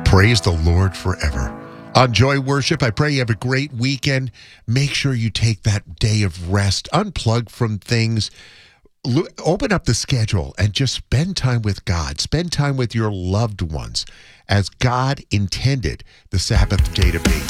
Praise the Lord forever. On Joy Worship, I pray you have a great weekend. Make sure you take that day of rest, unplug from things, open up the schedule, and just spend time with God. Spend time with your loved ones as God intended the Sabbath day to be.